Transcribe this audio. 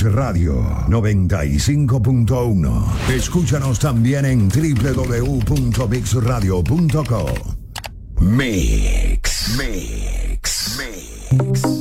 Mix Radio 95.1. Escúchanos también en www.mixradio.co. Mix.